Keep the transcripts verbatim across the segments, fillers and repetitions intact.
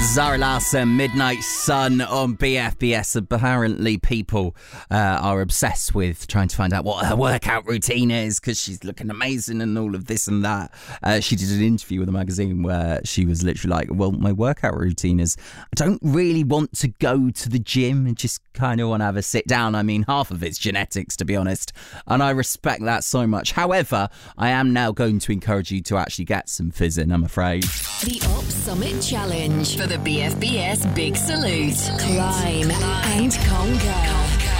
Zara Larsson, Midnight Sun on B F B S. Apparently people uh, are obsessed with trying to find out what her workout routine is because she's looking amazing and all of this and that. Uh, she did an interview with a magazine where she was literally like, well, my workout routine is I don't really want to go to the gym and just kind of want to have a sit down. I mean, half of it's genetics, to be honest, and I respect that so much. However, I am now going to encourage you to actually get some fizzing, I'm afraid. The Up Summit Challenge for the B F B S Big Salute. Climb and conquer.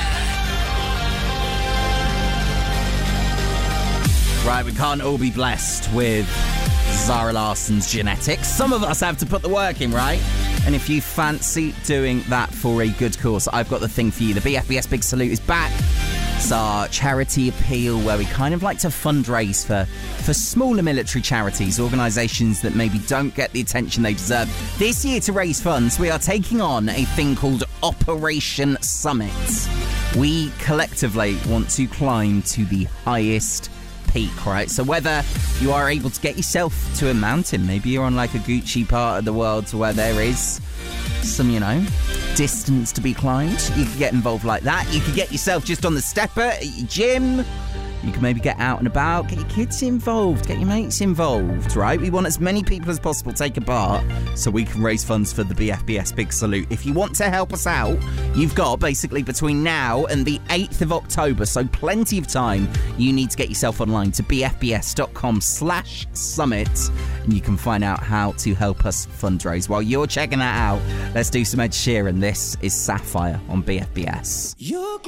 Right, we can't all be blessed with Zara Larsson's genetics. Some of us have to put the work in, right? And if you fancy doing that for a good cause, I've got the thing for you. The B F B S Big Salute is back. It's our charity appeal where we kind of like to fundraise for, for smaller military charities, organisations that maybe don't get the attention they deserve. This year, to raise funds, we are taking on a thing called Operation Summit. We collectively want to climb to the highest peak, right? So whether you are able to get yourself to a mountain, maybe you're on like a Gucci part of the world where there is some, you know, distance to be climbed, you could get involved like that. You could get yourself just on the stepper at your gym. You can maybe get out and about, get your kids involved, get your mates involved, right? We want as many people as possible take a part so we can raise funds for the B F B S Big Salute. If you want to help us out, you've got basically between now and the eighth of October, so plenty of time. You need to get yourself online to bfbs.com slash summit and you can find out how to help us fundraise. While you're checking that out, let's do some Ed Sheeran. This is Sapphire on B F B S. You're